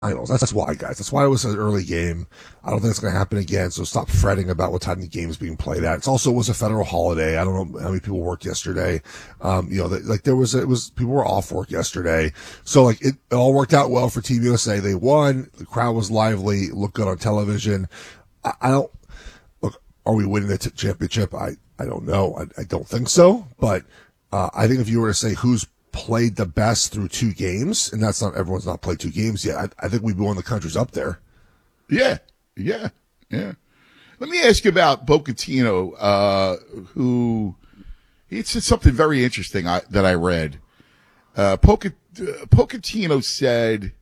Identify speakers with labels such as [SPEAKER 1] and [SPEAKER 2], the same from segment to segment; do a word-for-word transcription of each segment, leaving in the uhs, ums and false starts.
[SPEAKER 1] finals. That's, that's why, guys. That's why it was an early game. I don't think it's going to happen again. So stop fretting about what time the game is being played at. It's also it was a federal holiday. I don't know how many people worked yesterday. Um, you know, the, like there was, it was, people were off work yesterday. So like it, it all worked out well for Team U S A. They won. The crowd was lively, looked good on television. I, I don't, look, are we winning the t- championship? I, I don't know. I, I don't think so. But, uh, I think if you were to say who's played the best through two games, and that's not everyone's not played two games yet. I, I think we'd be one of the countries up there.
[SPEAKER 2] Yeah, yeah, yeah. Let me ask you about Pochettino, uh, who he said something very interesting I, that I read. Uh, Poch- uh, Pochettino said,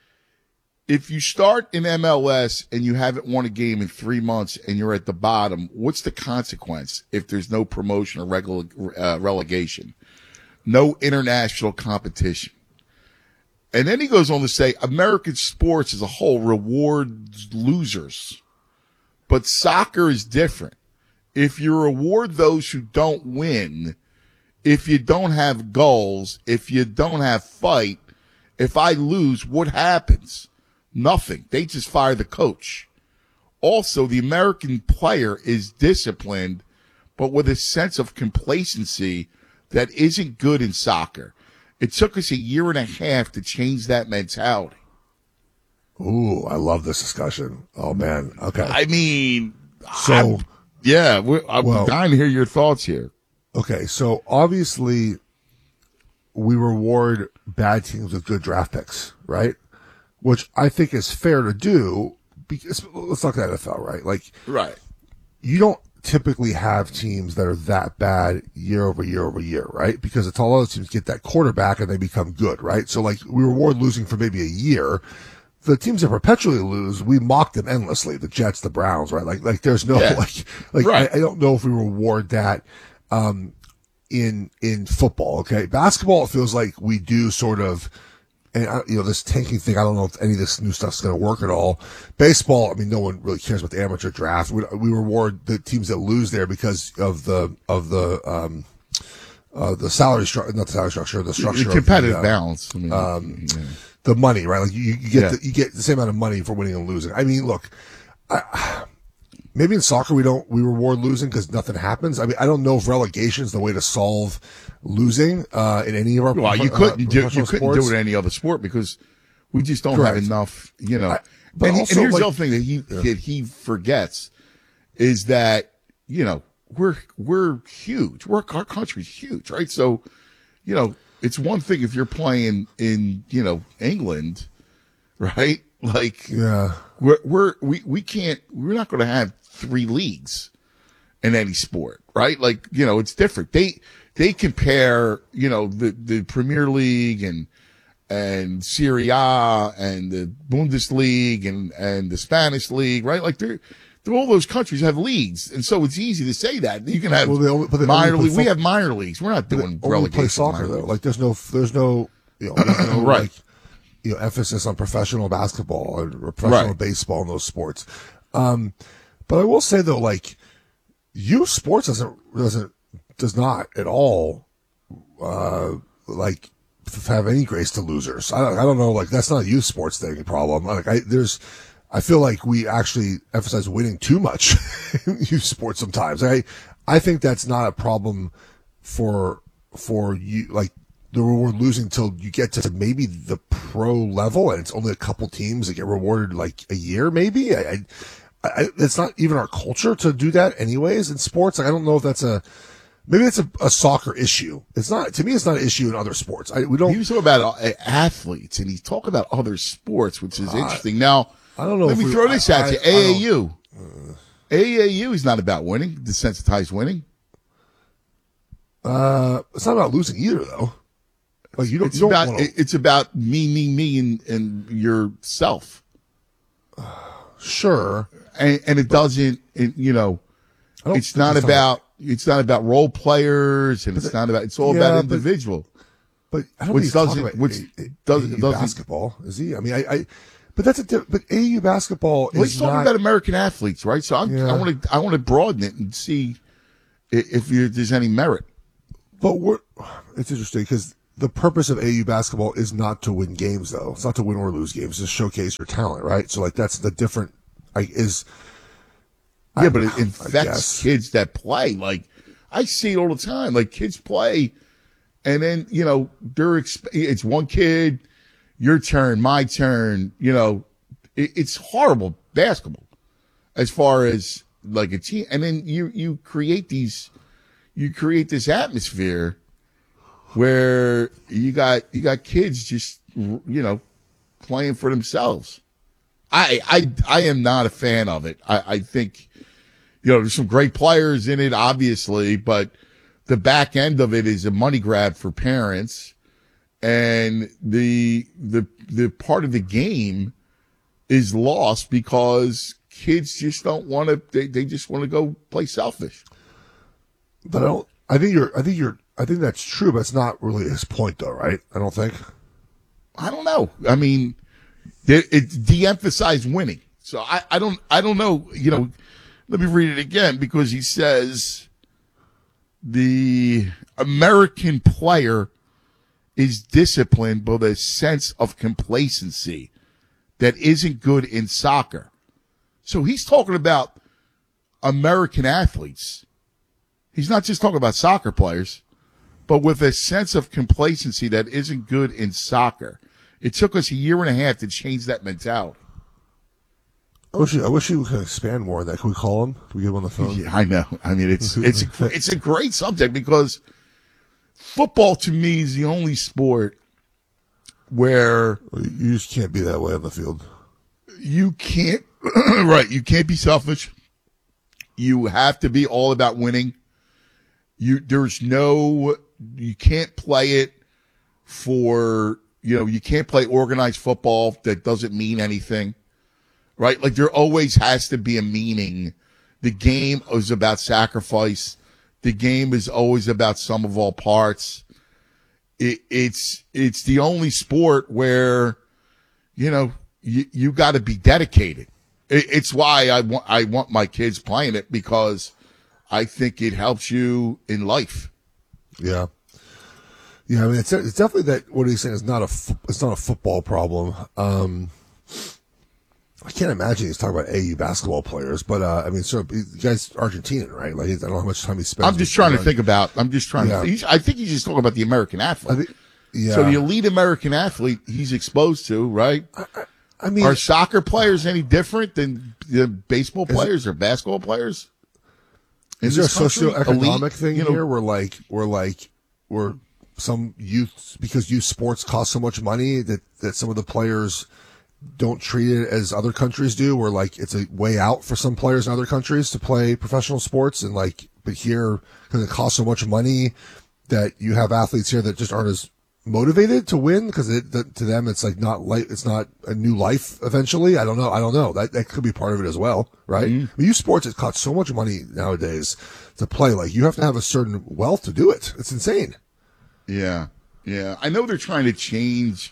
[SPEAKER 2] if you start in M L S and you haven't won a game in three months and you're at the bottom, what's the consequence if there's no promotion or regula- uh, relegation? No international competition. And then he goes on to say, American sports as a whole rewards losers. But soccer is different. If you reward those who don't win, if you don't have goals, if you don't have fight, if I lose, what happens? Nothing. They just fire the coach. Also, the American player is disciplined, but with a sense of complacency that isn't good in soccer. It took us a year and a half to change that mentality.
[SPEAKER 1] Ooh, I love this discussion. Oh, man. Okay.
[SPEAKER 2] I mean,
[SPEAKER 1] so,
[SPEAKER 2] I'm, yeah, we're, I'm
[SPEAKER 1] well,
[SPEAKER 2] dying to hear your thoughts here.
[SPEAKER 1] Okay, so obviously we reward bad teams with good draft picks, right? Which I think is fair to do because let's talk N F L, right? Like,
[SPEAKER 2] right.
[SPEAKER 1] You don't typically have teams that are that bad year over year over year, right? Because it's all those teams get that quarterback and they become good, right? So like we reward losing for maybe a year. The teams that perpetually lose, we mock them endlessly. The Jets, the Browns, right? Like, like there's no,
[SPEAKER 2] yeah.
[SPEAKER 1] like, like
[SPEAKER 2] right.
[SPEAKER 1] I, I don't know if we reward that, um, in, in football. Okay. Basketball, it feels like we do sort of, and uh, you know, this tanking thing, I don't know if any of this new stuff's going to work at all. Baseball, I mean, no one really cares about the amateur draft. We, we reward the teams that lose there because of the, of the, um, uh, the salary structure, not the salary structure, the structure
[SPEAKER 2] the competitive
[SPEAKER 1] of the, uh,
[SPEAKER 2] balance. I mean,
[SPEAKER 1] um,
[SPEAKER 2] yeah.
[SPEAKER 1] the money, right? Like you, you get,
[SPEAKER 2] yeah.
[SPEAKER 1] the, you get the same amount of money for winning and losing. I mean, look, I, maybe in soccer we don't, we reward losing because nothing happens. I mean, I don't know if relegation is the way to solve losing, uh, in any of our,
[SPEAKER 2] well, you
[SPEAKER 1] uh,
[SPEAKER 2] couldn't do, you couldn't
[SPEAKER 1] sports.
[SPEAKER 2] do it in any other sport because we just don't
[SPEAKER 1] Correct.
[SPEAKER 2] have enough, you know.
[SPEAKER 1] I, but
[SPEAKER 2] and, he,
[SPEAKER 1] also,
[SPEAKER 2] and here's
[SPEAKER 1] like,
[SPEAKER 2] the other thing that he,
[SPEAKER 1] yeah.
[SPEAKER 2] that he forgets is that, you know, we're, we're huge. We're, our country's huge, right? So, you know, it's one thing if you're playing in, you know, England, right? Like,
[SPEAKER 1] yeah,
[SPEAKER 2] we're, we're, we, we can't, we're not going to have three leagues in any sport, right? Like, you know, it's different. They, they compare, you know, the, the Premier League and, and Serie A and the Bundesliga and, and the Spanish league, right? Like they're, they're all those countries have leagues. And so it's easy to say that you can have
[SPEAKER 1] well, they only, but they
[SPEAKER 2] minor
[SPEAKER 1] only
[SPEAKER 2] league.
[SPEAKER 1] play
[SPEAKER 2] We
[SPEAKER 1] fo-
[SPEAKER 2] have minor leagues. We're not
[SPEAKER 1] they
[SPEAKER 2] doing
[SPEAKER 1] only
[SPEAKER 2] relegation.
[SPEAKER 1] play soccer though.
[SPEAKER 2] leagues.
[SPEAKER 1] Like there's no, there's no, you know, there's no
[SPEAKER 2] right.
[SPEAKER 1] like, you know, emphasis on professional basketball or professional
[SPEAKER 2] right.
[SPEAKER 1] baseball and those sports. Um, but I will say though, like youth sports doesn't, doesn't, does not at all, uh, like have any grace to losers. I don't, I don't know. Like that's not a youth sports thing problem. Like I, there's, I feel like we actually emphasize winning too much in youth sports sometimes. I, I think that's not a problem for, for you, like the reward losing till you get to maybe the pro level and it's only a couple teams that get rewarded like a year, maybe. I, I, I it's not even our culture to do that anyways in sports. Like I don't know if that's a, maybe it's a, a soccer issue. It's not, to me, it's not an issue in other sports. I, we don't.
[SPEAKER 2] He was talking about uh, athletes and he's talking about other sports, which is
[SPEAKER 1] uh,
[SPEAKER 2] interesting. Now,
[SPEAKER 1] I don't know.
[SPEAKER 2] Let
[SPEAKER 1] if
[SPEAKER 2] me
[SPEAKER 1] we,
[SPEAKER 2] throw this
[SPEAKER 1] I,
[SPEAKER 2] at you.
[SPEAKER 1] I,
[SPEAKER 2] A A U.
[SPEAKER 1] Uh,
[SPEAKER 2] A A U is not about winning, desensitized winning.
[SPEAKER 1] Uh, it's not about losing either, though. Like you don't.
[SPEAKER 2] It's
[SPEAKER 1] you don't
[SPEAKER 2] about
[SPEAKER 1] wanna,
[SPEAKER 2] it's about me, me, me, and, and yourself.
[SPEAKER 1] Sure,
[SPEAKER 2] and, and it but, doesn't. It, you know, it's not it's about not, it's not about role players, and it's the, not about. It's all yeah, about individual.
[SPEAKER 1] But, but I don't
[SPEAKER 2] which
[SPEAKER 1] think
[SPEAKER 2] doesn't.
[SPEAKER 1] about
[SPEAKER 2] Which
[SPEAKER 1] a,
[SPEAKER 2] doesn't,
[SPEAKER 1] A U
[SPEAKER 2] doesn't
[SPEAKER 1] basketball is he? I mean, I. I but that's a. But A U basketball
[SPEAKER 2] well,
[SPEAKER 1] is
[SPEAKER 2] he's talking
[SPEAKER 1] not,
[SPEAKER 2] about American athletes, right? So I'm,
[SPEAKER 1] yeah.
[SPEAKER 2] I want to. I want to broaden it and see if, if there's any merit.
[SPEAKER 1] But we're. It's interesting because the purpose of A A U basketball is not to win games, though. It's not to win or lose games. It's to showcase your talent, right? So, like, that's the different, like, is.
[SPEAKER 2] Yeah,
[SPEAKER 1] I,
[SPEAKER 2] but it infects kids that play. Like, I see it all the time. Like, kids play, and then, you know, they're exp- it's one kid, your turn, my turn. You know, it, it's horrible basketball as far as, like, a team. And then you, you create these, you create this atmosphere where you got you got kids just, you know, playing for themselves. I I I am not a fan of it. I, I think, you know, there's some great players in it, obviously, but the back end of it is a money grab for parents, and the the the part of the game is lost because kids just don't want to. They they just want to go play selfish.
[SPEAKER 1] But I don't. I think you're. I think you're. I think that's true, but it's not really his point, though, right? I don't think.
[SPEAKER 2] I don't know. I mean, it, it de-emphasized winning. So I, I don't. I don't know. You know, let me read it again, because he says the American player is disciplined with a sense of complacency that isn't good in soccer. So he's talking about American athletes. He's not just talking about soccer players, but with a sense of complacency that isn't good in soccer. It took us a year and a half to change that mentality.
[SPEAKER 1] I wish you, I wish you could expand more on that. Can we call him? Can we get him on the phone?
[SPEAKER 2] Yeah, I know. I mean, it's it's a, it's a great subject, because football to me is the only sport where
[SPEAKER 1] you just can't be that way on the field.
[SPEAKER 2] You can't, right? You can't be selfish. You have to be all about winning. You there's no you can't play it for, you know, you can't play organized football that doesn't mean anything. Right? Like, there always has to be a meaning. The game is about sacrifice. The game is always about sum of all parts. It, it's, it's the only sport where, you know, you, you got to be dedicated. It, it's why I want, I want my kids playing it, because I think it helps you in life.
[SPEAKER 1] Yeah. Yeah. I mean, it's, it's definitely that what he's saying is not a, it's not a football problem. Um, I can't imagine he's talking about A U basketball players, but uh, I mean, so the guy's Argentinian, right? Like, I don't know how much time he spends.
[SPEAKER 2] I'm just trying to think about. I'm just trying
[SPEAKER 1] yeah.
[SPEAKER 2] to. He's, I think he's just talking about the American athlete.
[SPEAKER 1] Think, yeah.
[SPEAKER 2] So the elite American athlete he's exposed to, right?
[SPEAKER 1] I, I, I mean,
[SPEAKER 2] are soccer players any different than the baseball players or basketball players?
[SPEAKER 1] Is there a socioeconomic elite, thing
[SPEAKER 2] you know,
[SPEAKER 1] here where like, where like, where some youth, because youth sports cost so much money that that some of the players don't treat it as other countries do, where like it's a way out for some players in other countries to play professional sports, and like, but here, because it costs so much money, that you have athletes here that just aren't as motivated to win, because it, to them it's like not like it's not a new life eventually. I don't know. I don't know. That that could be part of it as well, right? Mm-hmm. I mean, youth sports, it costs so much money nowadays to play. Like, you have to have a certain wealth to do it. It's insane.
[SPEAKER 2] Yeah, yeah. I know they're trying to change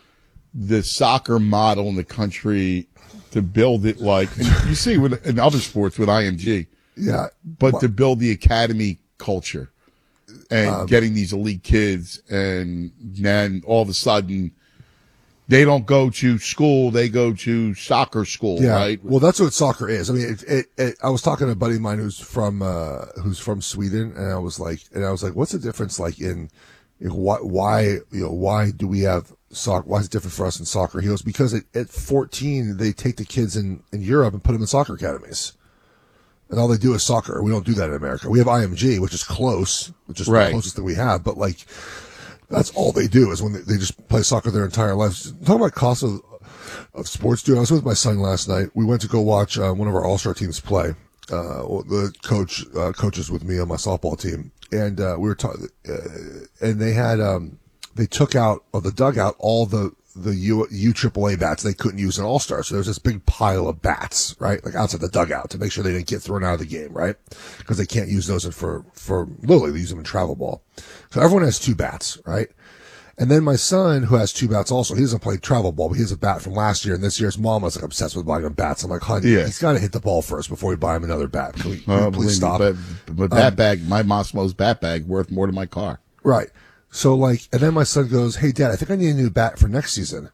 [SPEAKER 2] the soccer model in the country to build it like, and you see with in other sports with I M G,
[SPEAKER 1] yeah,
[SPEAKER 2] but
[SPEAKER 1] well,
[SPEAKER 2] to build the academy culture and um, getting these elite kids, and then all of a sudden they don't go to school, they go to soccer school,
[SPEAKER 1] yeah.
[SPEAKER 2] right?
[SPEAKER 1] Well, that's what soccer is. I mean, it, it, it, I was talking to a buddy of mine who's from uh, who's from Sweden, and I was like, and I was like, what's the difference, like in, in why, why you know why do we have soccer? Why is it different for us in soccer? He goes, because at, at fourteen they take the kids in, in Europe and put them in soccer academies, and all they do is soccer. We don't do that in America. We have I M G, which is close, which is
[SPEAKER 2] right.
[SPEAKER 1] the closest thing we have, but like that's all they do is when they, they just play soccer their entire lives. Talking about cost of, of sports, dude. I was with my son last night. We went to go watch uh, one of our all-star teams play. Uh, the coach uh, coaches with me on my softball team, and uh, we were talking, uh, and they had um. They took out of the dugout all the the U U triple A bats they couldn't use in All Star. So there was this big pile of bats, right, like outside the dugout, to make sure they didn't get thrown out of the game, right? Because they can't use those in for for Little League. They use them in travel ball. So everyone has two bats, right? And then my son, who has two bats also, he doesn't play travel ball, but he has a bat from last year. And this year's mom was like obsessed with buying him bats. I'm like, honey, yeah. he's got to hit the ball first before we buy him another bat. Can we, can
[SPEAKER 2] uh,
[SPEAKER 1] we please stop?
[SPEAKER 2] Me, but, but that
[SPEAKER 1] um,
[SPEAKER 2] bag, my Mossmo's bat bag, worth more than my car.
[SPEAKER 1] Right. So like, and then my son goes, "Hey, Dad, I think I need a new bat for next season."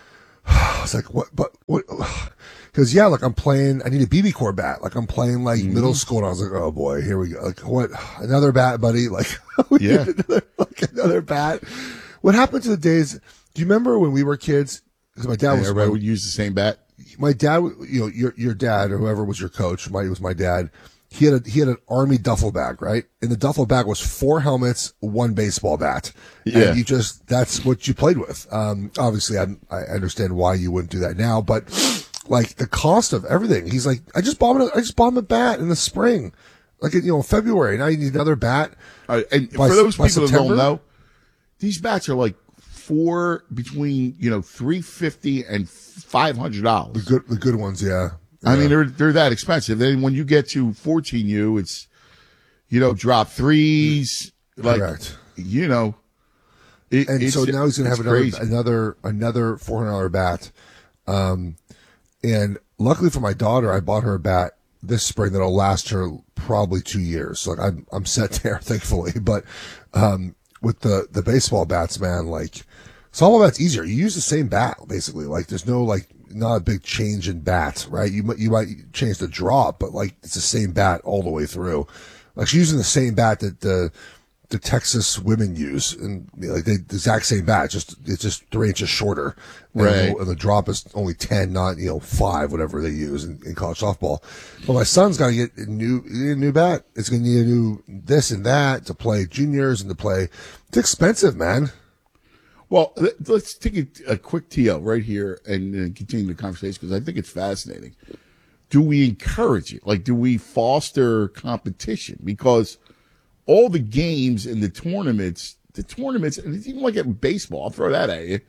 [SPEAKER 1] I was like, "What? But what?" Because yeah, like I'm playing, I need a B B core bat. Like I'm playing like mm-hmm. middle school, and I was like, "Oh boy, here we go." Like what? Another bat, buddy? Like we
[SPEAKER 2] yeah,
[SPEAKER 1] need another, like another bat. What happened to the days? Do you remember when we were kids? Because my dad
[SPEAKER 2] and
[SPEAKER 1] was
[SPEAKER 2] everybody
[SPEAKER 1] my,
[SPEAKER 2] would use the same bat.
[SPEAKER 1] My dad, you know, your your dad or whoever was your coach, my was my dad. He had a he had an army duffel bag, right? And the duffel bag was four helmets, one baseball bat.
[SPEAKER 2] Yeah,
[SPEAKER 1] and you just that's what you played with. Um, obviously, I I understand why you wouldn't do that now, but like the cost of everything. He's like, I just bought him. A, I just bought him a bat in the spring, like you know, February. Now you need another bat.
[SPEAKER 2] Uh, and by, for those people that don't know, these bats are like four between you know three fifty and five hundred dollars.
[SPEAKER 1] The good the good ones, yeah.
[SPEAKER 2] I
[SPEAKER 1] yeah.
[SPEAKER 2] mean, they're they're that expensive. Then when you get to fourteen U, it's you know drop threes, like
[SPEAKER 1] correct.
[SPEAKER 2] You know, it,
[SPEAKER 1] and so now he's gonna have another
[SPEAKER 2] crazy.
[SPEAKER 1] another another four hundred dollar bat. Um, and luckily for my daughter, I bought her a bat this spring that'll last her probably two years. So like I'm I'm set there, thankfully. But um, with the the baseball bats, man, like softball bat's easier. You use the same bat basically. Like there's no like. Not a big change in bat, right? You might, you might change the drop, but like it's the same bat all the way through. Like she's using the same bat that the, the Texas women use and you know, like they, the exact same bat, just, it's just three inches shorter. And
[SPEAKER 2] right.
[SPEAKER 1] The, and the drop is only ten, not, you know, five, whatever they use in, in college softball. But my son's got to get a new, a new bat. It's going to need a new this and that to play juniors and to play. It's expensive, man.
[SPEAKER 2] Well, let's take a, a quick T L right here and uh, continue the conversation because I think it's fascinating. Do we encourage it? Like, do we foster competition? Because all the games and the tournaments, the tournaments, and it's even like in baseball, I'll throw that at you,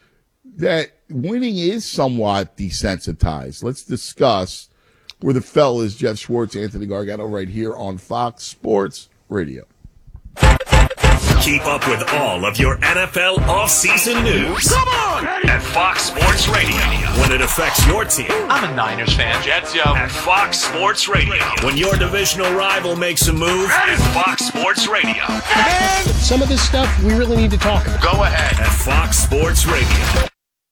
[SPEAKER 2] that winning is somewhat desensitized. Let's discuss where the fellas, Jeff Schwartz, Anthony Gargano, right here on Fox Sports Radio.
[SPEAKER 3] Keep up with all of your N F L offseason news. Come on! At Fox Sports Radio. When it affects your team.
[SPEAKER 4] I'm a Niners fan. Jets, yo.
[SPEAKER 3] At Fox Sports Radio. When your divisional rival makes a move. At Fox Sports Radio.
[SPEAKER 5] Man, some of this stuff we really need to talk about.
[SPEAKER 3] Go ahead. At Fox Sports Radio.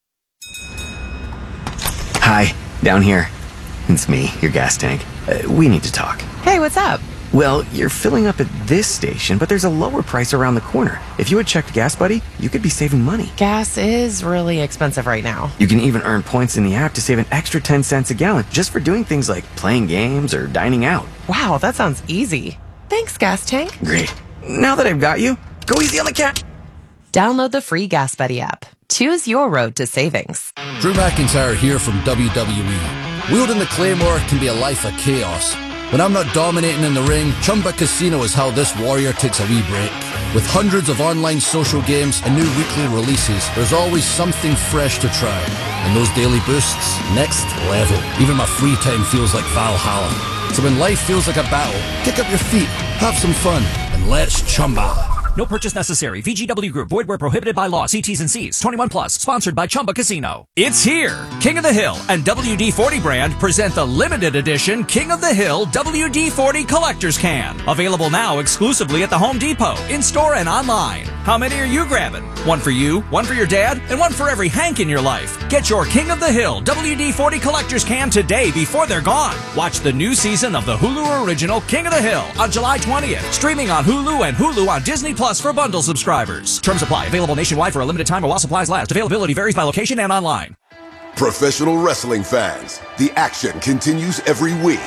[SPEAKER 6] Hi, down here. It's me, your gas tank. Uh, we need to talk.
[SPEAKER 7] Hey, what's up?
[SPEAKER 6] Well, you're filling up at this station, but there's a lower price around the corner. If you had checked Gas Buddy, you could be saving money.
[SPEAKER 7] Gas is really expensive right now.
[SPEAKER 6] You can even earn points in the app to save an extra ten cents a gallon just for doing things like playing games or dining out.
[SPEAKER 7] Wow, that sounds easy. Thanks, Gas Tank.
[SPEAKER 6] Great. Now that I've got you, go easy on the cat.
[SPEAKER 7] Download the free Gas Buddy app. Choose your road to savings.
[SPEAKER 8] Drew McIntyre here from W W E. Wielding the Claymore can be a life of chaos. When I'm not dominating in the ring, Chumba Casino is how this warrior takes a wee break. With hundreds of online social games and new weekly releases, there's always something fresh to try. And those daily boosts, next level. Even my free time feels like Valhalla. So when life feels like a battle, kick up your feet, have some fun, and let's Chumba.
[SPEAKER 9] No purchase necessary. V G W Group. Void where prohibited by law. See T's and C's. twenty-one plus. Sponsored by Chumba Casino. It's here. King of the Hill and W D forty brand present the limited edition King of the Hill W D forty Collector's Can. Available now exclusively at the Home Depot, in-store and online. How many are you grabbing? One for you, one for your dad, and one for every Hank in your life. Get your King of the Hill W D forty Collector's Can today before they're gone. Watch the new season of the Hulu original King of the Hill on July twentieth. Streaming on Hulu and Hulu on Disney Plus for bundle subscribers. Terms apply. Available nationwide for a limited time or while supplies last. Availability varies by location and online.
[SPEAKER 10] Professional wrestling fans, the action continues every week.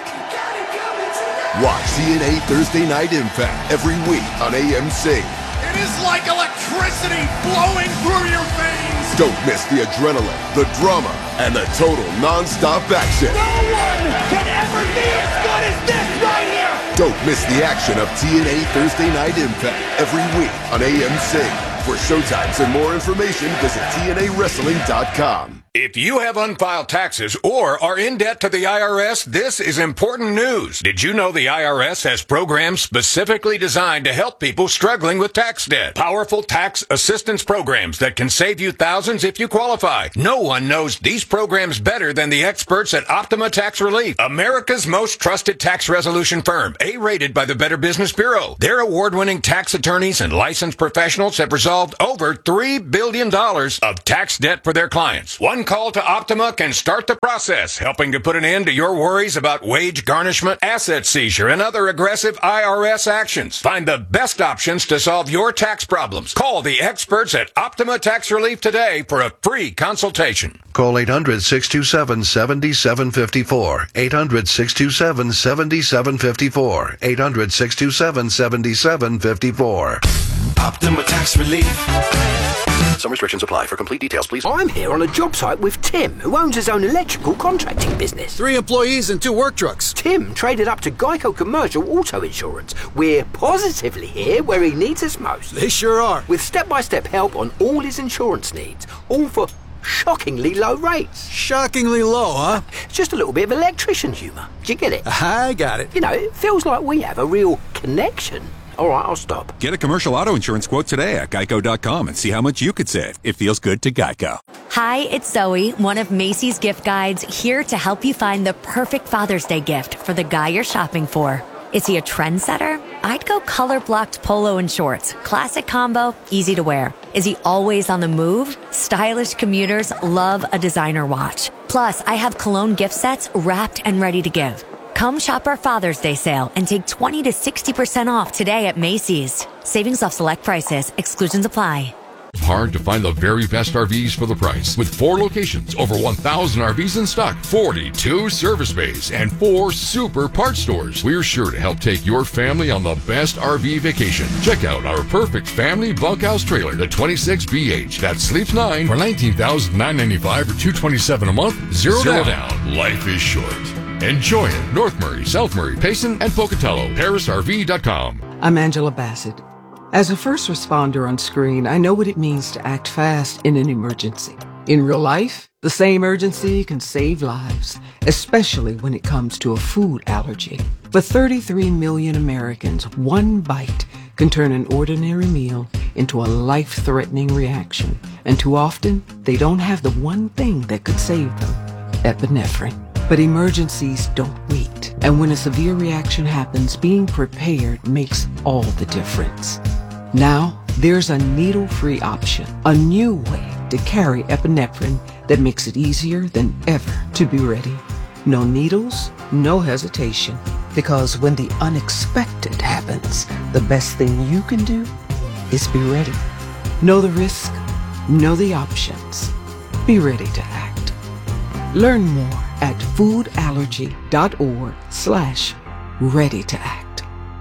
[SPEAKER 10] Watch T N A Thursday Night Impact every week on A M C.
[SPEAKER 11] It is like electricity flowing through your veins.
[SPEAKER 10] Don't miss the adrenaline, the drama, and the total non-stop action.
[SPEAKER 11] No one can ever be as good as this right here.
[SPEAKER 10] Don't miss the action of T N A Thursday Night Impact every week on A M C. For showtimes and more information, visit T N A wrestling dot com.
[SPEAKER 12] If you have unfiled taxes or are in debt to the I R S, this is important news. Did you know the I R S has programs specifically designed to help people struggling with tax debt? Powerful tax assistance programs that can save you thousands if you qualify. No one knows these programs better than the experts at Optima Tax Relief, America's most trusted tax resolution firm, A-rated by the Better Business Bureau. Their award-winning tax attorneys and licensed professionals have resolved over three billion dollars of tax debt for their clients. One call to Optima can start the process, helping to put an end to your worries about wage garnishment, asset seizure, and other aggressive I R S actions. Find the best options to solve your tax problems. Call the experts at Optima Tax Relief today for a free consultation.
[SPEAKER 13] Call eight hundred, six two seven, seven seven five four. eight hundred, six two seven, seven seven five four. eight hundred, six two seven, seven seven five four.
[SPEAKER 14] Optima Tax Relief. Some restrictions apply. For complete details, please.
[SPEAKER 15] I'm here on a job site with Tim, who owns his own electrical contracting business.
[SPEAKER 16] Three employees and two work trucks.
[SPEAKER 15] Tim traded up to Geico Commercial Auto Insurance. We're positively here where he needs us most.
[SPEAKER 16] They sure are.
[SPEAKER 15] With step-by-step help on all his insurance needs, all for shockingly low rates.
[SPEAKER 16] Shockingly low, huh?
[SPEAKER 15] Just a little bit of electrician humour. Do you get it?
[SPEAKER 16] I got it.
[SPEAKER 15] You know, it feels like we have a real connection. All right, I'll stop.
[SPEAKER 17] Get a commercial auto insurance quote today at geico dot com and see how much you could save. It feels good to Geico.
[SPEAKER 18] Hi, it's Zoe, one of Macy's gift guides, here to help you find the perfect Father's Day gift for the guy you're shopping for. Is he a trendsetter? I'd go color-blocked polo and shorts. Classic combo, easy to wear. Is he always on the move? Stylish commuters love a designer watch. Plus, I have cologne gift sets wrapped and ready to give. Come shop our Father's Day sale and take twenty to sixty percent off today at Macy's. Savings off select prices. Exclusions apply.
[SPEAKER 19] Hard to find the very best R Vs for the price. With four locations, over one thousand R Vs in stock, forty-two service bays, and four super parts stores. We're sure to help take your family on the best R V vacation. Check out our perfect family bunkhouse trailer, the twenty-six B H. That sleeps nine for nineteen thousand nine hundred ninety-five dollars or two hundred twenty-seven dollars a month. Zero, Zero down. down. Life is short. Enjoy it. North Murray, South Murray, Payson, and Pocatello. Paris R V dot com.
[SPEAKER 20] I'm Angela Bassett. As a first responder on screen, I know what it means to act fast in an emergency. In real life, the same urgency can save lives, especially when it comes to a food allergy. For thirty-three million Americans, one bite can turn an ordinary meal into a life-threatening reaction. And too often, they don't have the one thing that could save them: epinephrine. But emergencies don't wait. And when a severe reaction happens, being prepared makes all the difference. Now, there's a needle-free option, a new way to carry epinephrine that makes it easier than ever to be ready. No needles, no hesitation. Because when the unexpected happens, the best thing you can do is be ready. Know the risk, know the options. Be ready to act. Learn more at foodallergy.org slash ready to act.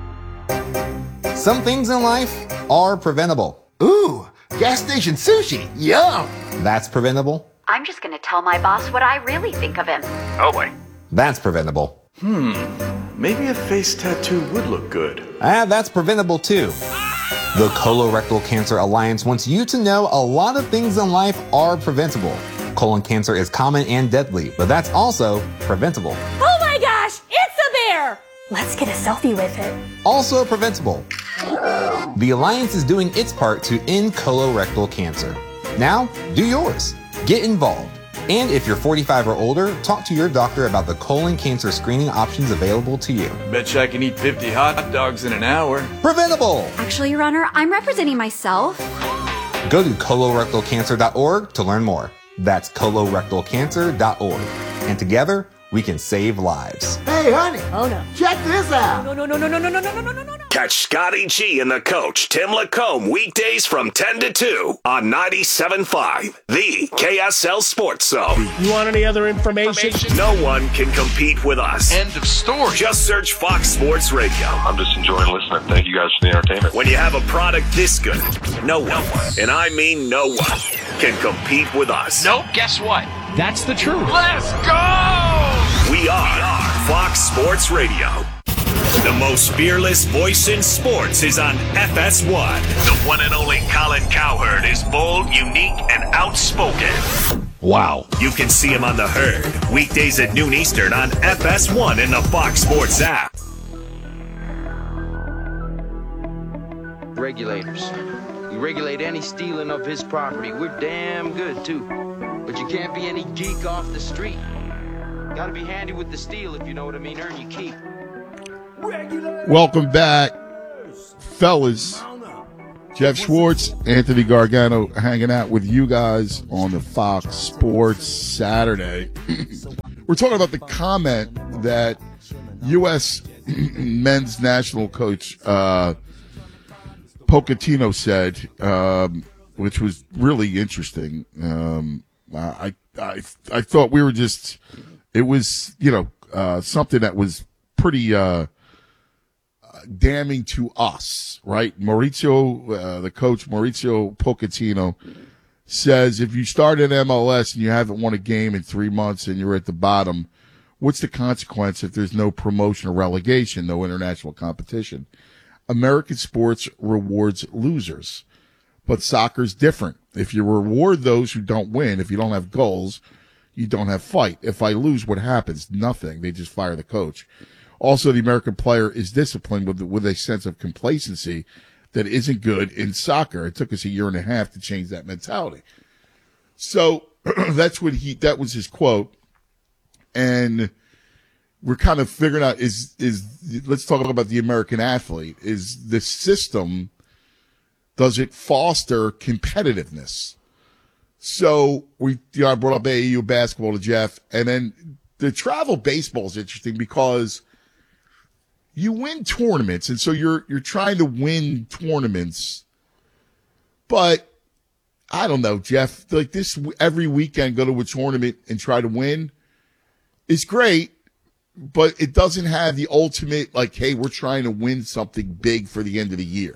[SPEAKER 21] Some things in life are preventable.
[SPEAKER 11] Ooh, gas station sushi. Yum.
[SPEAKER 21] That's preventable.
[SPEAKER 22] I'm just going to tell my boss what I really think of him.
[SPEAKER 21] Oh boy. That's preventable.
[SPEAKER 23] Hmm, maybe a face tattoo would look good.
[SPEAKER 21] Ah, that's preventable too. The Colorectal Cancer Alliance wants you to know a lot of things in life are preventable. Colon cancer is common and deadly, but that's also preventable.
[SPEAKER 24] Oh my gosh, it's a bear! Let's get a selfie with it.
[SPEAKER 21] Also preventable. The Alliance is doing its part to end colorectal cancer. Now, do yours. Get involved. And if you're forty-five or older, talk to your doctor about the colon cancer screening options available to you.
[SPEAKER 23] Betcha I can eat fifty hot dogs in an hour.
[SPEAKER 21] Preventable!
[SPEAKER 22] Actually, Your Honor, I'm representing myself.
[SPEAKER 21] Go to colorectal cancer dot org to learn more. That's colorectal cancer dot org. And together, we can save lives.
[SPEAKER 11] Hey, honey.
[SPEAKER 24] Oh, no.
[SPEAKER 11] Check this out.
[SPEAKER 24] No, no, no, no, no, no, no, no, no, no, no, no.
[SPEAKER 3] Catch Scotty G and the coach, Tim Lacombe, weekdays from ten to two on ninety-seven point five, the K S L Sports Zone.
[SPEAKER 5] You want any other information?
[SPEAKER 3] No one can compete with us.
[SPEAKER 4] End of story.
[SPEAKER 3] Just search Fox Sports Radio.
[SPEAKER 25] I'm just enjoying listening. Thank you guys for the entertainment.
[SPEAKER 3] When you have a product this good, no one, and I mean no one, can compete with us.
[SPEAKER 4] Nope, guess what?
[SPEAKER 5] That's the truth.
[SPEAKER 4] Let's go!
[SPEAKER 3] We are Fox Sports Radio. The most fearless voice in sports is on F S one. The one and only Colin Cowherd is bold, unique, and outspoken.
[SPEAKER 1] Wow.
[SPEAKER 3] You can see him on The Herd, weekdays at noon Eastern on F S one in the Fox Sports app.
[SPEAKER 2] Regulators. We regulate any stealing of his property. We're damn good, too. But you can't be any geek off the street. Gotta be handy with the steel, if you know what I mean. Earn your keep.
[SPEAKER 1] Welcome back, fellas. Jeff Schwartz, Anthony Gargano hanging out with you guys on the Fox Sports Saturday. We're talking about the comment that U S men's national coach uh, Pochettino said, um, which was really interesting. Um, I, I I thought we were just, it was, you know, uh, something that was pretty uh, damning to us, right? Maurizio, uh, the coach, Maurizio Pochettino, says if you start in M L S and you haven't won a game in three months and you're at the bottom, what's the consequence if there's no promotion or relegation, no international competition? American sports rewards losers, but soccer's different. If you reward those who don't win, if you don't have goals, you don't have fight. If I lose, what happens? Nothing. They just fire the coach. Also, the American player is disciplined with with a sense of complacency that isn't good in soccer. It took us a year and a half to change that mentality. So that's what he, that was his quote. And we're kind of figuring out is, is, let's talk about the American athlete. Is the system, does it foster competitiveness? So we, you know, I brought up A A U basketball to Jeff, and then the travel baseball is interesting because you win tournaments, and so you're you're trying to win tournaments. But I don't know, Jeff. Like this, every weekend go to a tournament and try to win is great, but it doesn't have the ultimate, like, hey, we're trying to win something big for the end of the year.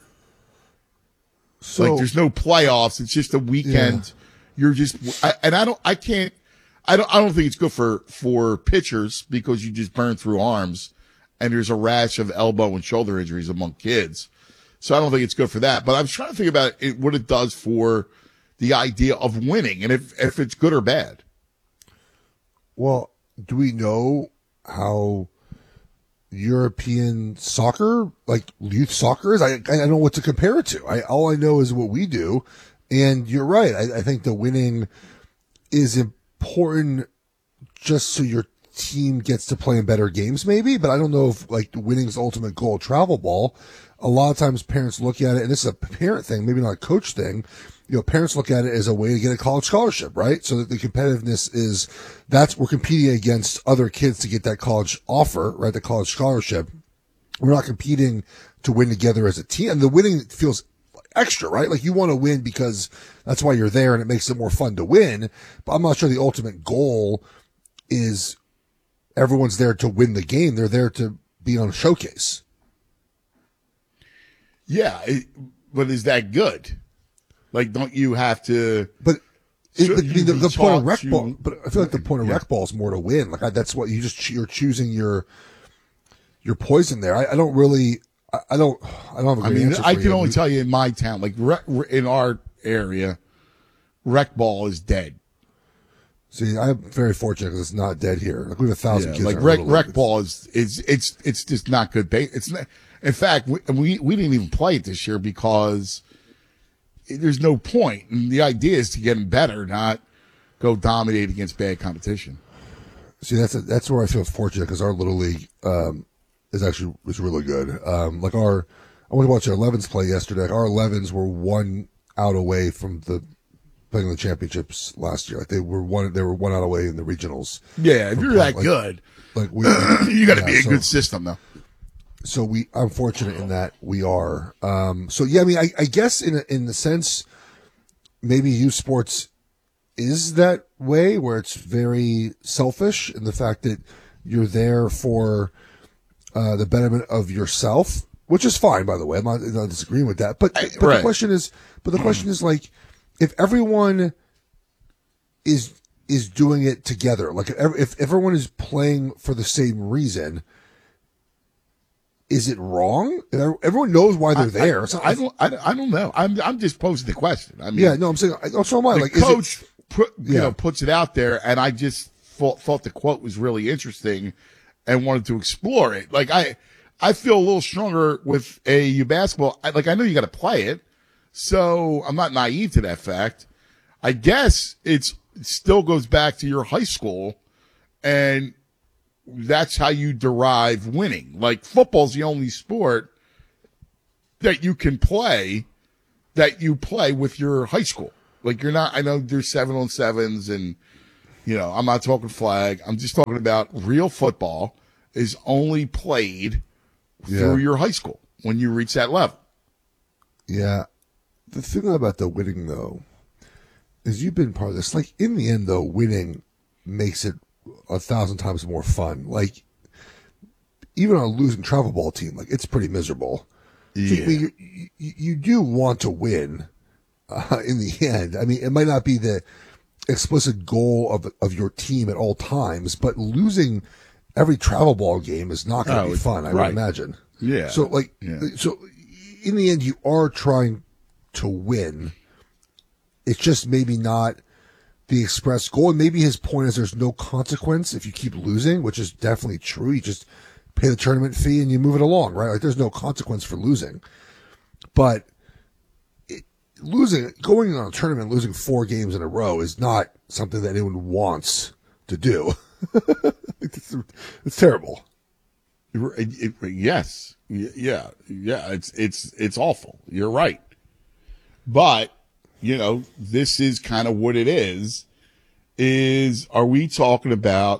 [SPEAKER 1] So like, there's no playoffs. It's just a weekend. Yeah. You're just, I, and I don't, I can't, I don't, I don't think it's good for, for pitchers because you just burn through arms and there's a rash of elbow and shoulder injuries among kids. So I don't think it's good for that. But I was trying to think about it, what it does for the idea of winning and if, if it's good or bad.
[SPEAKER 6] Well, do we know how European soccer, like youth soccer is? I, I don't know what to compare it to. I, all I know is what we do. And you're right. I, I think the winning is important just so your team gets to play in better games maybe, but I don't know if like winning's the ultimate goal. Travel ball, a lot of times parents look at it, and this is a parent thing, maybe not a coach thing. You know, parents look at it as a way to get a college scholarship, right? So that the competitiveness is, that's, we're competing against other kids to get that college offer, right? The college scholarship. We're not competing to win together as a team. And the winning feels extra, right? Like you want to win because that's why you're there and it makes it more fun to win. But I'm not sure the ultimate goal is everyone's there to win the game. They're there to be on a showcase.
[SPEAKER 1] Yeah. It, but is that good? Like, don't you have to?
[SPEAKER 6] But, it, but the, the point of rec
[SPEAKER 1] to,
[SPEAKER 6] ball, but I feel like the point of yeah. rec ball is more to win. Like I, that's what you just, you're choosing your, your poison there. I, I don't really, I, I don't, I don't have a great
[SPEAKER 1] I mean,
[SPEAKER 6] answer for
[SPEAKER 1] I
[SPEAKER 6] you.
[SPEAKER 1] can only tell you in my town, like rec, in our area, rec ball is dead.
[SPEAKER 6] See, I'm very fortunate because it's not dead here. Like we have a thousand
[SPEAKER 1] yeah,
[SPEAKER 6] kids.
[SPEAKER 1] Like rec, rec ball is, is, it's, it's just not good. It's not, in fact, we, we, we didn't even play it this year because there's no point. And the idea is to get them better, not go dominate against bad competition.
[SPEAKER 6] See, that's a, that's where I feel fortunate because our little league um, is actually is really good. Um, like our, I went to watch our elevens play yesterday. Our elevens were one out away from the playing the championships last year. Like they were one, they were one out away in the regionals.
[SPEAKER 1] Yeah, if you're that like, good,
[SPEAKER 6] like we,
[SPEAKER 1] you got to
[SPEAKER 6] yeah,
[SPEAKER 1] be a
[SPEAKER 6] so,
[SPEAKER 1] good system though.
[SPEAKER 6] So we, I'm fortunate in that we are. Um, so yeah, I mean, I, I guess in a, in the sense, maybe youth sports is that way where it's very selfish in the fact that you're there for uh, the betterment of yourself, which is fine, by the way. I'm not, I'm not disagreeing with that. But, but right. the question is, but the question is like, if everyone is is doing it together, like if, if everyone is playing for the same reason, is it wrong? Everyone knows why they're
[SPEAKER 1] I,
[SPEAKER 6] there.
[SPEAKER 1] I,
[SPEAKER 6] so
[SPEAKER 1] I don't. I, I don't know. I'm. I'm just posing the question. I mean,
[SPEAKER 6] yeah. No, I'm saying. So am I.
[SPEAKER 1] The
[SPEAKER 6] like,
[SPEAKER 1] coach.
[SPEAKER 6] Is it,
[SPEAKER 1] put you
[SPEAKER 6] Yeah.
[SPEAKER 1] know puts it out there, and I just thought, thought the quote was really interesting, and wanted to explore it. Like I, I feel a little stronger with A A U basketball. I, like I know you got to play it, so I'm not naive to that fact. I guess it's it still goes back to your high school, and that's how you derive winning. Like football's the only sport that you can play that you play with your high school. Like you're not, I know there's seven on sevens and, you know, I'm not talking flag. I'm just talking about real football is only played
[SPEAKER 6] Yeah.
[SPEAKER 1] through your high school when you reach that level.
[SPEAKER 6] Yeah. The thing about the winning, though, is you've been part of this. Like, in the end, though, winning makes it a thousand times more fun. Like, even on a losing travel ball team, like, it's pretty miserable.
[SPEAKER 1] Yeah.
[SPEAKER 6] So, I mean, you, you, you do want to win uh, in the end. I mean, it might not be the explicit goal of of your team at all times, but losing every travel ball game is not going to
[SPEAKER 1] Oh,
[SPEAKER 6] be fun, I
[SPEAKER 1] right.
[SPEAKER 6] would imagine.
[SPEAKER 1] Yeah.
[SPEAKER 6] So, like,
[SPEAKER 1] Yeah.
[SPEAKER 6] so in the end, you are trying to win. It's just maybe not the express goal. And maybe his point is there's no consequence if you keep losing, which is definitely true. You just pay the tournament fee and you move it along, right? Like there's no consequence for losing. But it, losing, going on a tournament, losing four games in a row is not something that anyone wants to do. it's, it's terrible.
[SPEAKER 1] It, it, yes. Y- Yeah. Yeah. It's, it's, it's awful. You're right. But, you know, this is kind of what it is, is are we talking about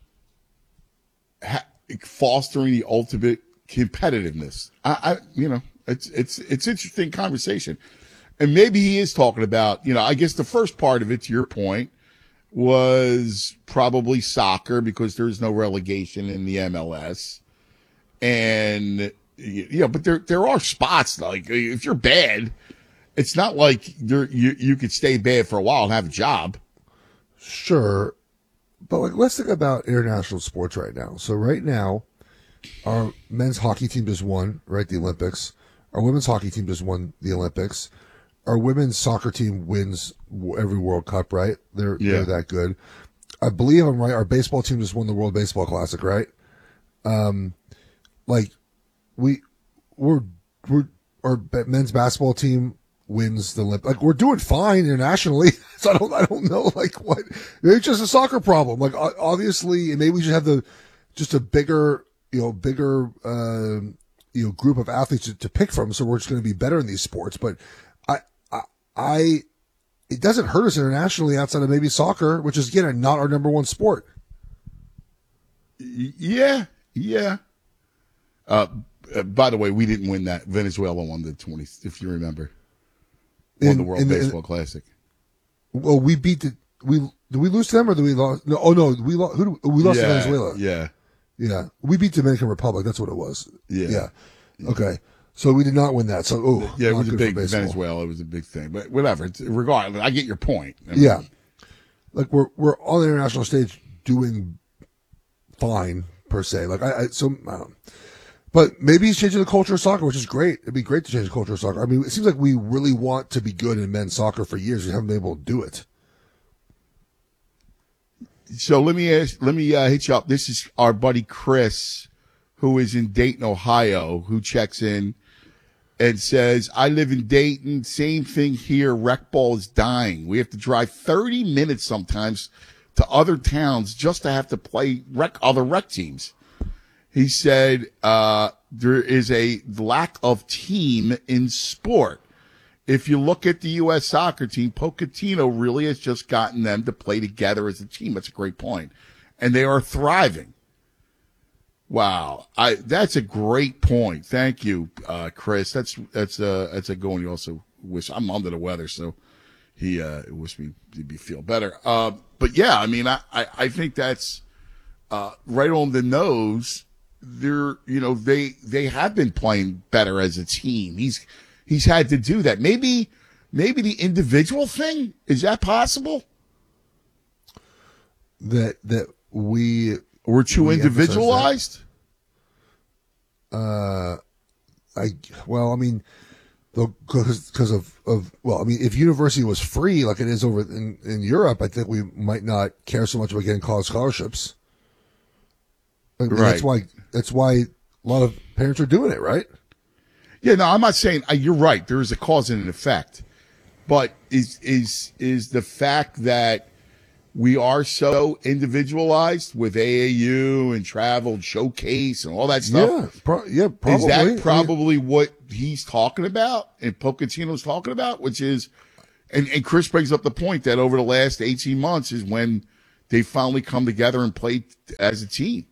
[SPEAKER 1] ha- fostering the ultimate competitiveness? I, I, you know, it's, it's, it's interesting conversation. And maybe he is talking about, you know, I guess the first part of it, to your point, was probably soccer because there's no relegation in the M L S. And, yeah, but there, there are spots, like, if you're bad, it's not like you're, you you could stay bad for a while and have a job.
[SPEAKER 6] Sure. But like, let's think about international sports right now. So right now, our men's hockey team just won, right, the Olympics. Our women's hockey team just won the Olympics. Our women's soccer team wins every World Cup, right? They're,
[SPEAKER 1] Yeah.
[SPEAKER 6] they're that good. I believe I'm right. Our baseball team just won the World Baseball Classic, right? Um, like we, we're, we're, our men's basketball team wins the Olympics. Like we're doing fine internationally. So I don't, I don't know, like what, maybe it's just a soccer problem. Like o- obviously, and maybe we should have the, just a bigger, you know, bigger, um, you know, group of athletes to, to pick from. So we're just going to be better in these sports. But I, I, I, it doesn't hurt us internationally outside of maybe soccer, which is again not our number one sport.
[SPEAKER 1] Yeah, yeah. Uh, uh, by the way, we didn't win that. Venezuela won the twenty, if you remember, won
[SPEAKER 6] In-
[SPEAKER 1] the World
[SPEAKER 6] in the-
[SPEAKER 1] Baseball Classic.
[SPEAKER 6] Well, we beat the, we, did we lose to them or did we lost? No, oh no, we lost, who, do- we lost
[SPEAKER 1] Yeah,
[SPEAKER 6] to Venezuela.
[SPEAKER 1] Yeah.
[SPEAKER 6] Yeah. We beat Dominican Republic. That's what it was.
[SPEAKER 1] Yeah.
[SPEAKER 6] Yeah. Okay. So we did not win that. So, oh,
[SPEAKER 1] Yeah, it
[SPEAKER 6] not
[SPEAKER 1] was a
[SPEAKER 6] good for
[SPEAKER 1] big
[SPEAKER 6] baseball.
[SPEAKER 1] Venezuela. It was a big thing, but whatever. It's, regardless, I get your point. I mean,
[SPEAKER 6] Yeah. Like we're, we're on the international stage doing fine per se. Like I, I so, I don't, but maybe he's changing the culture of soccer, which is great. It'd be great to change the culture of soccer. I mean, it seems like we really want to be good in men's soccer for years. We haven't been able to do it.
[SPEAKER 1] So let me ask, let me uh, hit you up. This is our buddy Chris, who is in Dayton, Ohio, who checks in and says, I live in Dayton. Same thing here. Rec ball is dying. We have to drive thirty minutes sometimes to other towns just to have to play rec, other rec teams. He said, uh, there is a lack of team in sport. If you look at the U S soccer team, Pochettino really has just gotten them to play together as a team. That's a great point. And they are thriving. Wow. I, that's a great point. Thank you, uh, Chris. That's, that's a, that's a goal. And you also wish, I'm under the weather, so he, uh, wished me, me feel better. Uh, but yeah, I mean, I, I, I think that's, uh, right on the nose. They're, you know, they, they have been playing better as a team. He's, he's had to do that. Maybe, maybe the individual thing, is that possible?
[SPEAKER 6] That, that we,
[SPEAKER 1] We're too
[SPEAKER 6] we
[SPEAKER 1] individualized?
[SPEAKER 6] Uh, I, well, I mean, Because because of, of, well, I mean, if university was free like it is over in, in Europe, I think we might not care so much about getting college scholarships. I mean,
[SPEAKER 1] Right.
[SPEAKER 6] That's why, that's why a lot of parents are doing it, right?
[SPEAKER 1] Yeah, no, I'm not saying uh, you're right. There is a cause and an effect, but is is is the fact that we are so individualized with A A U and travel and showcase and all that stuff.
[SPEAKER 6] Yeah, pro- yeah, probably.
[SPEAKER 1] Is
[SPEAKER 6] I mean-
[SPEAKER 1] that probably what he's talking about and Pochettino's talking about? Which is, and, and Chris brings up the point that over the last eighteen months is when they finally come together and play as a team.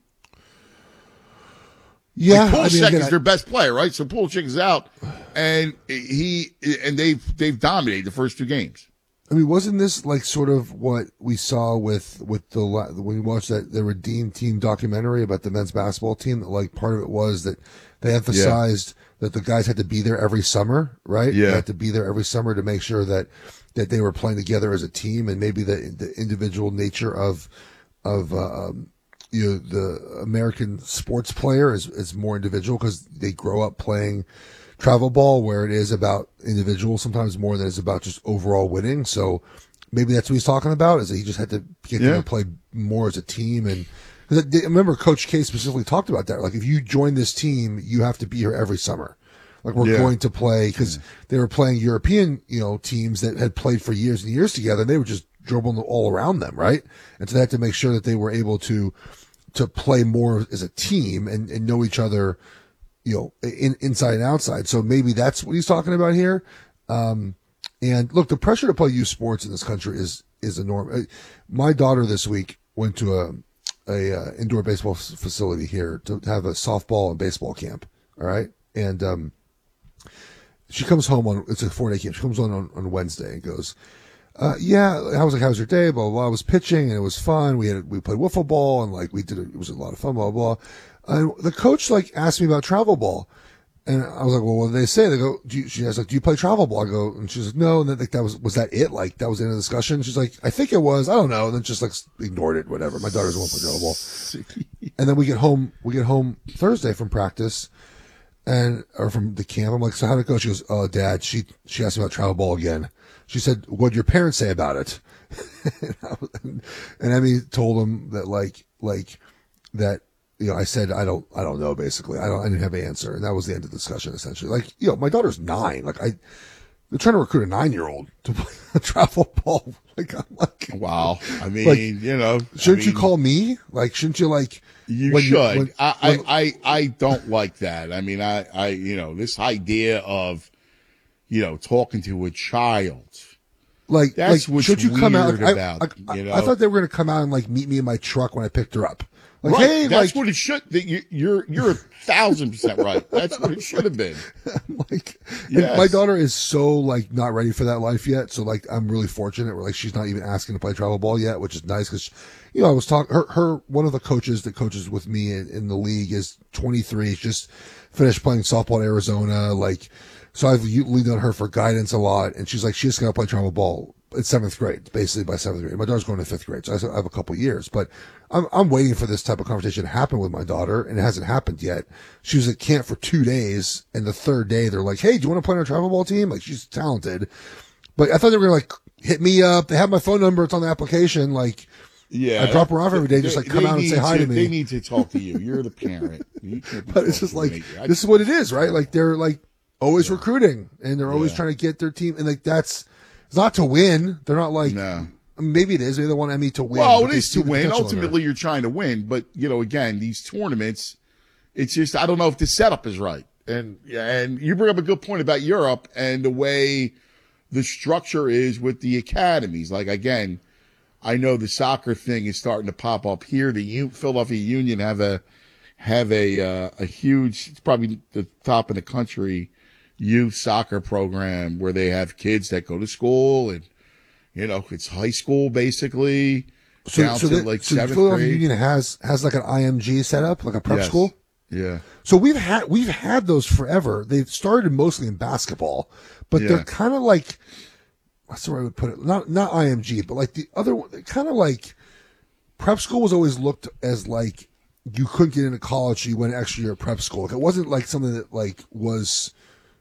[SPEAKER 6] Yeah,
[SPEAKER 1] like
[SPEAKER 6] I mean,
[SPEAKER 1] Pulisic
[SPEAKER 6] again,
[SPEAKER 1] is
[SPEAKER 6] I-
[SPEAKER 1] their best player, right? So Pulisic is out, and he and they've they've dominated the first two games.
[SPEAKER 6] I mean, wasn't this like sort of what we saw with with the la- when we watched that the Redeem Team documentary about the men's basketball team? That like part of it was that they emphasized that the guys had to be there every summer, right?
[SPEAKER 1] Yeah.
[SPEAKER 6] They had to be there every summer to make sure that that they were playing together as a team, and maybe the the individual nature of of uh, um, you know the American sports player is is more individual because they grow up playing travel ball, where it is about individuals sometimes more than it's about just overall winning. So maybe that's what he's talking about, is that he just had to get
[SPEAKER 1] Yeah.
[SPEAKER 6] them to play more as a team. And 'cause I remember Coach K specifically talked about that. Like, if you join this team, you have to be here every summer. Like, we're
[SPEAKER 1] Yeah.
[SPEAKER 6] going to play, because they were playing European, you know, teams that had played for years and years together, and they were just dribbling all around them, right? And so they had to make sure that they were able to to play more as a team and, and know each other, you know, in, inside and outside. So maybe that's what he's talking about here. Um, and look, the pressure to play youth sports in this country is, is enormous. My daughter this week went to a, a, uh, indoor baseball f- facility here to have a softball and baseball camp. All right. And, um, she comes home on, it's a four day camp. She comes on, on, on Wednesday and goes, uh, yeah, I was like, how was your day? Blah, blah, blah. I was pitching and it was fun. We had, we played wiffle ball and like we did, it, it was a lot of fun, blah, blah, blah. And the coach like asked me about travel ball. And I was like, well, what did they say? They go, do you, she was like, do you play travel ball? I go, and she's like, no. And then like, that was, was that it? Like, that was the end of the discussion. She's like, I think it was. I don't know. And then just like ignored it, whatever. My daughter doesn't want to play travel ball. And then we get home, we get home Thursday from practice and, or from the camp. I'm like, so how'd it go? She goes, oh, Dad, she, she asked me about travel ball again. She said, what'd your parents say about it? and, I was, and Emmy told him that like, like that, you know, I said, I don't, I don't know, basically. I don't, I didn't have an answer. And that was the end of the discussion, essentially. Like, you know, my daughter's nine. Like, I, they're trying to recruit a nine year old to play a travel ball. Like, I'm like,
[SPEAKER 1] wow. I mean,
[SPEAKER 6] like,
[SPEAKER 1] you know,
[SPEAKER 6] shouldn't
[SPEAKER 1] I mean,
[SPEAKER 6] you call me? Like, shouldn't you like,
[SPEAKER 1] You
[SPEAKER 6] when
[SPEAKER 1] should.
[SPEAKER 6] when-
[SPEAKER 1] I,
[SPEAKER 6] when-
[SPEAKER 1] I, I, I don't like that. I mean, I, I, you know, this idea of, you know, talking to a child.
[SPEAKER 6] Like,
[SPEAKER 1] That's
[SPEAKER 6] like,
[SPEAKER 1] what's
[SPEAKER 6] should you come out?
[SPEAKER 1] weird
[SPEAKER 6] Like,
[SPEAKER 1] about,
[SPEAKER 6] I, I,
[SPEAKER 1] you know?
[SPEAKER 6] I thought they were going to come out and like meet me in my truck when I picked her up. Like,
[SPEAKER 1] Right.
[SPEAKER 6] hey,
[SPEAKER 1] That's
[SPEAKER 6] like,
[SPEAKER 1] what it should. That you, you're, you're a thousand percent right. That's what it should have been.
[SPEAKER 6] like, and
[SPEAKER 1] Yes.
[SPEAKER 6] my daughter is so like not ready for that life yet. So like, I'm really fortunate. Where like she's not even asking to play travel ball yet, which is nice because, you know, I was talking her, her, one of the coaches that coaches with me in, in the league is twenty-three. She's just finished playing softball in Arizona. Like, so I've leaned on her for guidance a lot. And she's like, she's just going to play travel ball. It's seventh grade, basically by seventh grade. My daughter's going to fifth grade, so I have a couple years. But I'm I'm waiting for this type of conversation to happen with my daughter, and it hasn't happened yet. She was at camp for two days, and the third day they're like, "Hey, do you want to play on our travel ball team?" Like, she's talented, but I thought they were gonna like hit me up. They have my phone number; it's on the application. Like,
[SPEAKER 1] Yeah.
[SPEAKER 6] I drop her off every day, just
[SPEAKER 1] They-
[SPEAKER 6] like come
[SPEAKER 1] they
[SPEAKER 6] out and say
[SPEAKER 1] need
[SPEAKER 6] hi to,
[SPEAKER 1] to
[SPEAKER 6] me.
[SPEAKER 1] They need to talk to you. You're the parent. You can't be
[SPEAKER 6] But it's
[SPEAKER 1] talking
[SPEAKER 6] just
[SPEAKER 1] to
[SPEAKER 6] like
[SPEAKER 1] me. I-
[SPEAKER 6] this is what it is, right? Like they're like always recruiting, and they're always
[SPEAKER 1] Yeah.
[SPEAKER 6] trying to get their team, and like that's. It's not to win. They're not like,
[SPEAKER 1] No.
[SPEAKER 6] maybe it is. Maybe they want Emmy to win.
[SPEAKER 1] Well,
[SPEAKER 6] but
[SPEAKER 1] it
[SPEAKER 6] they
[SPEAKER 1] is
[SPEAKER 6] see
[SPEAKER 1] to
[SPEAKER 6] the
[SPEAKER 1] win.
[SPEAKER 6] potential in her.
[SPEAKER 1] Ultimately, you're trying to win. But, you know, again, these tournaments, it's just, I don't know if the setup is right. And, and you bring up a good point about Europe and the way the structure is with the academies. Like, again, I know the soccer thing is starting to pop up here. The U- Philadelphia Union have a, have a, uh, a huge, it's probably the top in the country, youth soccer program where they have kids that go to school and, you know, it's high school basically
[SPEAKER 6] So,
[SPEAKER 1] down
[SPEAKER 6] so,
[SPEAKER 1] to
[SPEAKER 6] the,
[SPEAKER 1] like
[SPEAKER 6] so
[SPEAKER 1] seventh
[SPEAKER 6] Philadelphia
[SPEAKER 1] grade.
[SPEAKER 6] Union has has like an I M G setup, like a prep
[SPEAKER 1] Yes.
[SPEAKER 6] school.
[SPEAKER 1] Yeah.
[SPEAKER 6] So we've had we've had those forever. They've started mostly in basketball, but
[SPEAKER 1] Yeah.
[SPEAKER 6] they're kind of like, what's the way I would put it? Not not I M G, but like the other one. Kind of like prep school was always looked as like you couldn't get into college, so you went an extra year at prep school. Like, it wasn't like something that like was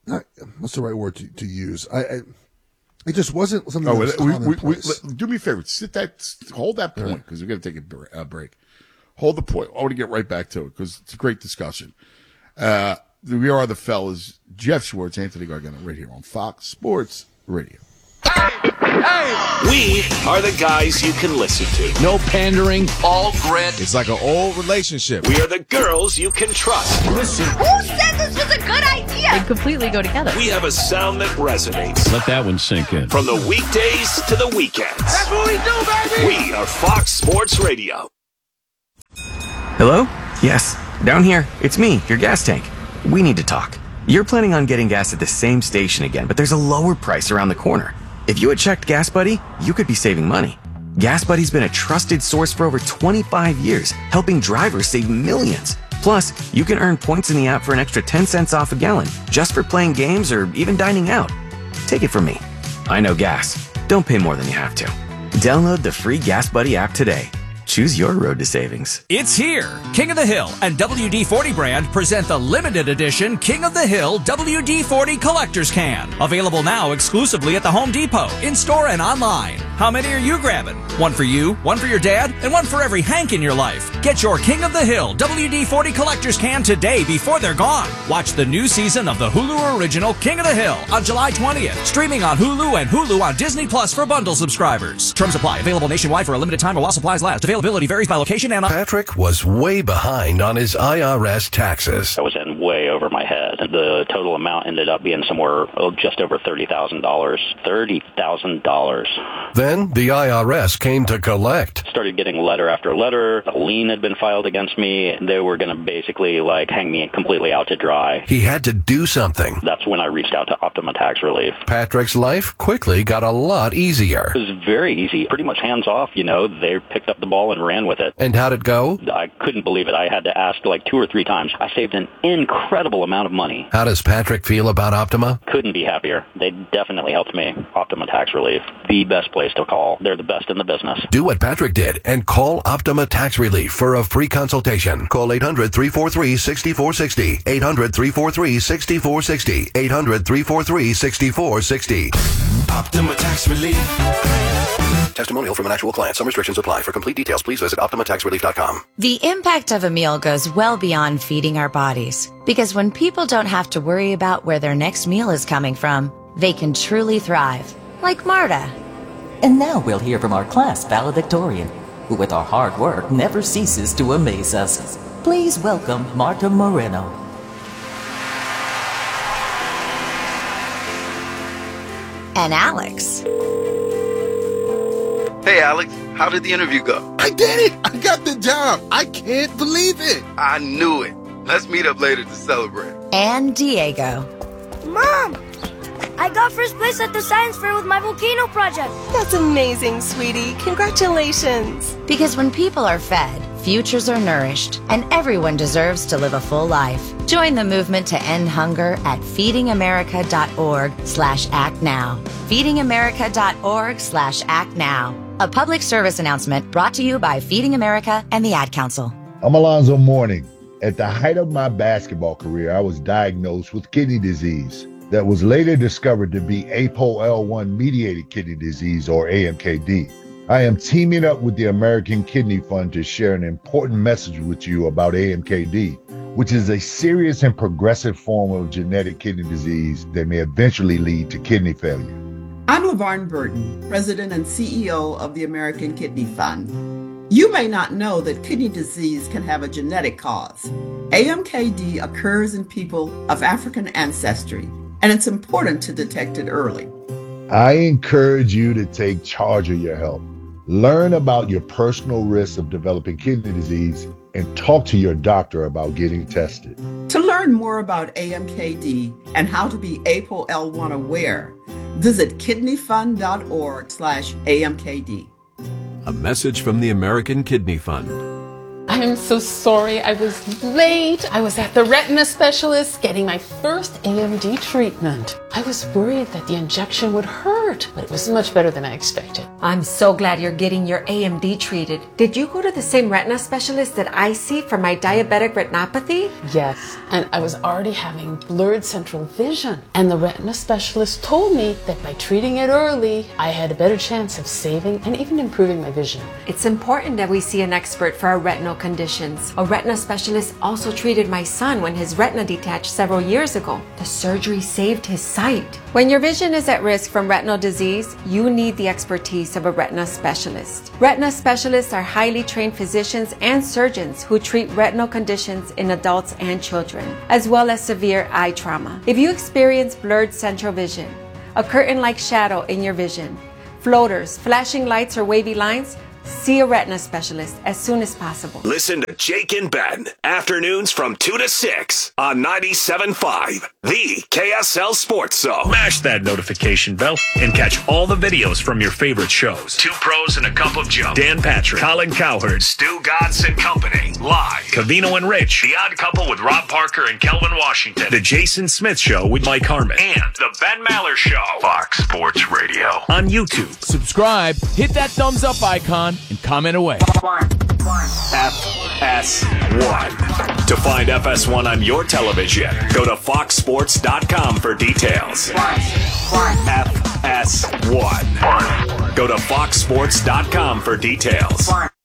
[SPEAKER 6] not, what's the right word to, to use? I, I it just wasn't something.
[SPEAKER 1] Oh,
[SPEAKER 6] that was
[SPEAKER 1] we, we, we,
[SPEAKER 6] commonplace.
[SPEAKER 1] do me a favor. Sit that, hold that point because we're going to take a br- a break. Hold the point. I want to get right back to it because it's a great discussion. Uh, we are the fellas, Jeff Schwartz, Anthony Gargano, right here on Fox Sports Radio.
[SPEAKER 3] We are the guys you can listen to.
[SPEAKER 5] No pandering.
[SPEAKER 3] All grit.
[SPEAKER 7] It's like an old relationship.
[SPEAKER 3] We are the girls you can trust.
[SPEAKER 5] Listen.
[SPEAKER 24] Who said this was a good idea?
[SPEAKER 8] They completely go together.
[SPEAKER 3] We have a sound that resonates.
[SPEAKER 5] Let that one sink in.
[SPEAKER 3] From the weekdays to the weekends.
[SPEAKER 11] That's what we do, baby!
[SPEAKER 3] We are Fox Sports Radio.
[SPEAKER 9] Hello? Yes. Down here. It's me, your gas tank. We need to talk. You're planning on getting gas at the same station again, but there's a lower price around the corner. If you had checked Gas Buddy, you could be saving money. Gas Buddy's been a trusted source for over twenty-five years, helping drivers save millions. Plus, you can earn points in the app for an extra ten cents off a gallon, just for playing games or even dining out. Take it from me. I know gas. Don't pay more than you have to. Download the free Gas Buddy app today. Choose your road to savings.
[SPEAKER 10] It's here. King of the Hill and W D forty brand present the limited edition King of the Hill W D forty Collector's Can. Available now exclusively at the Home Depot, in-store and online. How many are you grabbing? One for you, one for your dad, and one for every Hank in your life. Get your King of the Hill W D forty Collector's Can today before they're gone. Watch the new season of the Hulu original King of the Hill on July twentieth. Streaming on Hulu and Hulu on Disney Plus for bundle subscribers. Terms apply. Available nationwide for a limited time or while supplies last. Availability varies by location and...
[SPEAKER 13] Patrick was way behind on his I R S taxes.
[SPEAKER 12] I was in way over my head. The total amount ended up being somewhere oh, just over thirty thousand dollars. thirty thousand dollars.
[SPEAKER 13] Then the I R S came to collect.
[SPEAKER 12] Started getting letter after letter. A lien had been filed against me. They were going to basically like hang me completely out to dry.
[SPEAKER 13] He had to do something.
[SPEAKER 12] That's when I reached out to Optima Tax Relief.
[SPEAKER 13] Patrick's life quickly got a lot easier.
[SPEAKER 12] It was very easy. Pretty much hands off, you know. They picked up the ball and ran with it.
[SPEAKER 13] And how'd it go?
[SPEAKER 12] I couldn't believe it. I had to ask like two or three times. I saved an incredible amount of money.
[SPEAKER 13] How does Patrick feel about Optima?
[SPEAKER 12] Couldn't be happier. They definitely helped me. Optima Tax Relief, the best place to call. They're the best in the business.
[SPEAKER 13] Do what Patrick did and call Optima Tax Relief for a free consultation. Call eight hundred, three four three, six four six zero. eight hundred, three four three, six four six zero. eight hundred, three four three, six four six zero.
[SPEAKER 14] Optima Tax Relief.
[SPEAKER 13] Testimonial from an actual client. Some restrictions apply. For complete details, please visit optima tax relief dot com.
[SPEAKER 18] The impact of a meal goes well beyond feeding our bodies. Because when people don't have to worry about where their next meal is coming from, they can truly thrive. Like Marta.
[SPEAKER 26] And now we'll hear from our class valedictorian, who with our hard work never ceases to amaze us. Please welcome Marta Moreno.
[SPEAKER 18] And Alex.
[SPEAKER 27] Hey, Alex, how did the interview go?
[SPEAKER 28] I did it! I got the job! I can't believe it!
[SPEAKER 27] I knew it. Let's meet up later to celebrate.
[SPEAKER 18] And Diego.
[SPEAKER 24] Mom! I got first place at the science fair with my volcano project.
[SPEAKER 29] That's amazing, sweetie. Congratulations.
[SPEAKER 18] Because when people are fed, futures are nourished, and everyone deserves to live a full life. Join the movement to end hunger at feedingamerica.org slash act now. feedingamerica.org slash act now. A public service announcement brought to you by Feeding America and the Ad Council.
[SPEAKER 30] I'm Alonzo Mourning. At the height of my basketball career, I was diagnosed with kidney disease that was later discovered to be A P O L one mediated kidney disease, or A M K D. I am teaming up with the American Kidney Fund to share an important message with you about A M K D, which is a serious and progressive form of genetic kidney disease that may eventually lead to kidney failure.
[SPEAKER 31] I'm LaVarn Burton, President and C E O of the American Kidney Fund. You may not know that kidney disease can have a genetic cause. A M K D occurs in people of African ancestry, and it's important to detect it early.
[SPEAKER 30] I encourage you to take charge of your health. Learn about your personal risks of developing kidney disease and talk to your doctor about getting tested.
[SPEAKER 31] To learn more about A M K D and how to be A P O L one aware, visit kidneyfund.org slash AMKD.
[SPEAKER 32] A message from the American Kidney Fund.
[SPEAKER 33] I am so sorry I was late. I was at the retina specialist getting my first A M D treatment. I was worried that the injection would hurt, but it was much better than I expected.
[SPEAKER 2] I'm so glad you're getting your A M D treated. Did you go to the same retina specialist that I see for my diabetic retinopathy?
[SPEAKER 33] Yes, and I was already having blurred central vision. And the retina specialist told me that by treating it early, I had a better chance of saving and even improving my vision.
[SPEAKER 2] It's important that we see an expert for our retinal conditions. A retina specialist also treated my son when his retina detached several years ago. The surgery saved his sight. When your vision is at risk from retinal disease, you need the expertise of a retina specialist. Retina specialists are highly trained physicians and surgeons who treat retinal conditions in adults and children, as well as severe eye trauma. If you experience blurred central vision, a curtain-like shadow in your vision, floaters, flashing lights, or wavy lines, see a retina specialist as soon as possible.
[SPEAKER 3] Listen to Jake and Ben, afternoons from two to six on ninety-seven point five, the K S L Sports Zone.
[SPEAKER 4] Mash that notification bell and catch all the videos from your favorite shows.
[SPEAKER 3] Two Pros and a Cup of Joe. Dan Patrick, Colin Cowherd, Stu Godson Company. Live. Cavino and Rich. The Odd Couple with Rob Parker and Kelvin Washington. The Jason Smith Show with Mike Harmon. And The Ben Maller Show. Fox Sports Radio. On YouTube.
[SPEAKER 6] Subscribe, hit that thumbs up icon, and comment away.
[SPEAKER 3] F S one. To find F S one on your television, go to fox sports dot com for details. F S one. Go to fox sports dot com for details.